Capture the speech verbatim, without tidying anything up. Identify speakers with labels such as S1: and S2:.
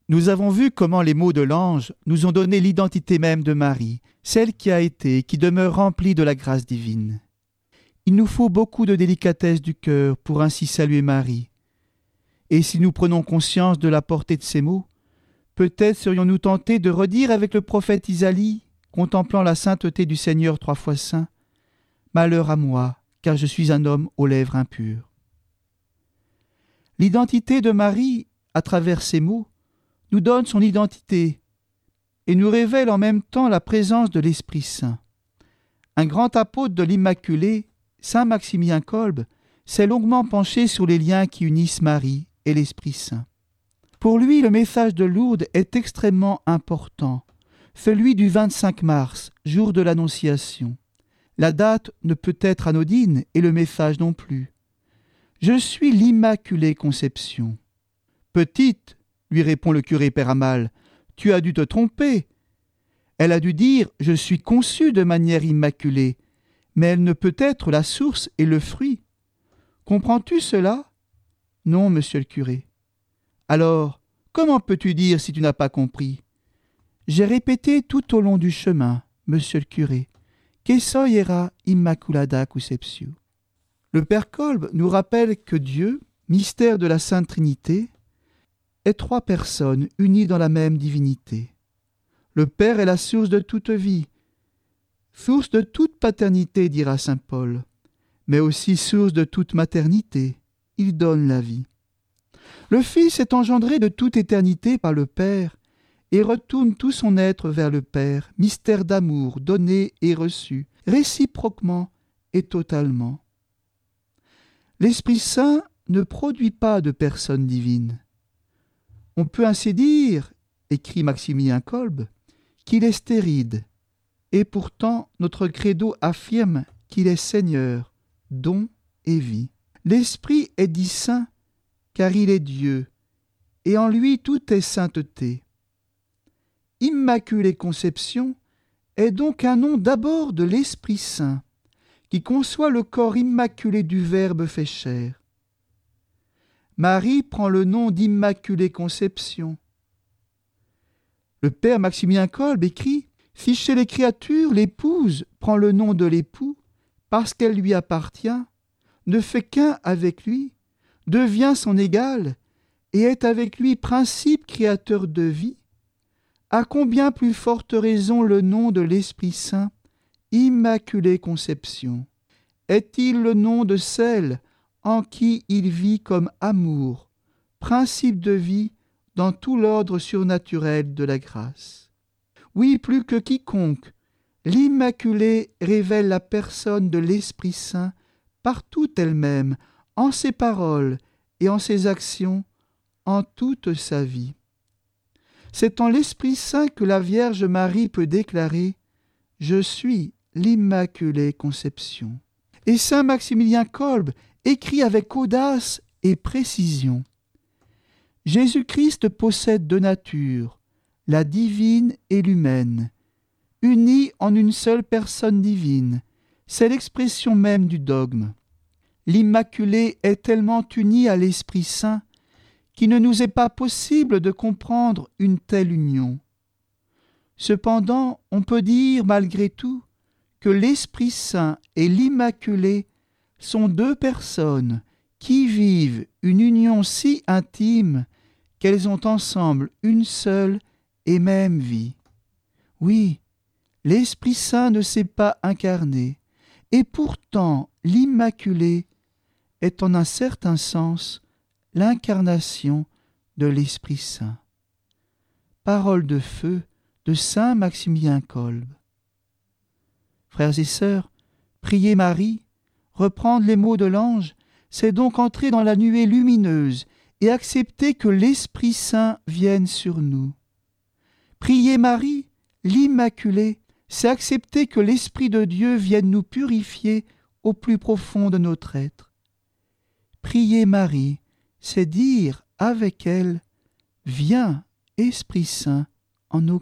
S1: Nous avons vu comment les mots de l'ange nous ont donné l'identité même de Marie, celle qui a été et qui demeure remplie de la grâce divine. Il nous faut beaucoup de délicatesse du cœur pour ainsi saluer Marie. Et si nous prenons conscience de la portée de ces mots, peut-être serions-nous tentés de redire avec le prophète Isaïe, contemplant la sainteté du Seigneur trois fois saint, « Malheur à moi, car je suis un homme aux lèvres impures. » L'identité de Marie, à travers ces mots, nous donne son identité et nous révèle en même temps la présence de l'Esprit Saint. Un grand apôtre de l'Immaculée, saint Maximilien Kolbe, s'est longuement penché sur les liens qui unissent Marie et l'Esprit Saint. Pour lui, le message de Lourdes est extrêmement important, celui du vingt-cinq mars, jour de l'Annonciation. La date ne peut être anodine et le message non plus. « Je suis l'Immaculée Conception. » « Petite, lui répond le curé Peramal, tu as dû te tromper. Elle a dû dire « Je suis conçue de manière immaculée », mais elle ne peut être la source et le fruit. Comprends-tu cela ? Non, monsieur le curé. Alors, comment peux-tu dire si tu n'as pas compris ? J'ai répété tout au long du chemin, monsieur le curé, « Que soyera Immaculada Conceptio ». Le Père Kolbe nous rappelle que Dieu, mystère de la Sainte Trinité, est trois personnes unies dans la même divinité. Le Père est la source de toute vie, source de toute paternité, dira saint Paul, mais aussi source de toute maternité. Il donne la vie. Le Fils est engendré de toute éternité par le Père et retourne tout son être vers le Père, mystère d'amour donné et reçu, réciproquement et totalement. L'Esprit Saint ne produit pas de personne divine. On peut ainsi dire, écrit Maximilien Kolbe, qu'il est stérile, et pourtant notre credo affirme qu'il est Seigneur, don et vie. L'Esprit est dit saint, car il est Dieu, et en lui tout est sainteté. Immaculée Conception est donc un nom d'abord de l'Esprit Saint, qui conçoit le corps immaculé du Verbe fait chair. Marie prend le nom d'Immaculée Conception. Le père Maximilien Kolbe écrit « Si chez les créatures l'épouse prend le nom de l'époux, parce qu'elle lui appartient, ne fait qu'un avec lui, devient son égal et est avec lui principe créateur de vie, à combien plus forte raison le nom de l'Esprit Saint, Immaculée Conception. Est-il le nom de celle en qui il vit comme amour, principe de vie dans tout l'ordre surnaturel de la grâce. Oui, plus que quiconque, l'Immaculée révèle la personne de l'Esprit Saint partout elle-même, en ses paroles et en ses actions, en toute sa vie. C'est en l'Esprit Saint que la Vierge Marie peut déclarer « Je suis l'Immaculée Conception ». Et saint Maximilien Kolbe écrit avec audace et précision. Jésus-Christ possède deux natures, la divine et l'humaine, unies en une seule personne divine. C'est l'expression même du dogme. L'Immaculée est tellement unie à l'Esprit Saint qu'il ne nous est pas possible de comprendre une telle union. Cependant, on peut dire malgré tout que l'Esprit Saint et l'Immaculée sont deux personnes qui vivent une union si intime qu'elles ont ensemble une seule et même vie. Oui, l'Esprit Saint ne s'est pas incarné, et pourtant l'Immaculée est en un certain sens l'incarnation de l'Esprit Saint. Parole de feu de saint Maximilien Kolbe. Frères et sœurs, prier Marie, reprendre les mots de l'ange, c'est donc entrer dans la nuée lumineuse et accepter que l'Esprit Saint vienne sur nous. Prier Marie, l'Immaculée, c'est accepter que l'Esprit de Dieu vienne nous purifier au plus profond de notre être. Prier Marie, c'est dire avec elle « Viens, Esprit Saint, en nos cœurs ».